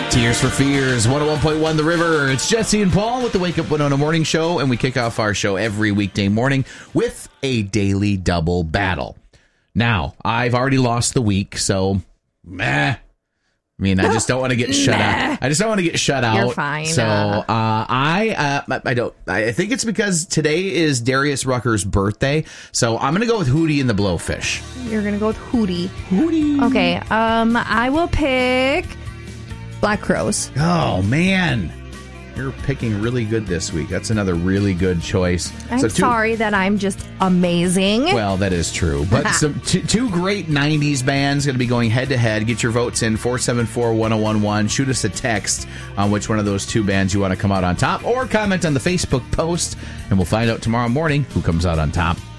Tears for Fears, 101.1 The River. It's Jesse and Paul with the Wake Up Winona Morning Show, and we kick off our show every weekday morning with a daily double battle. Now, I've already lost the week, so meh. I mean, I just don't want to get shut out. I just don't want to get shut out. You're fine. So I think it's because today is Darius Rucker's birthday. So I'm going to go with Hootie and the Blowfish. You're going to go with Hootie. Hootie. Okay. I will pick Black Crowes. Oh, man. You're picking really good this week. That's another really good choice. I'm sorry that I'm just amazing. Well, that is true. But two great 90s bands going to be going head-to-head. Get your votes in 474-1011. Shoot us a text on which one of those two bands you want to come out on top, or comment on the Facebook post, and we'll find out tomorrow morning who comes out on top.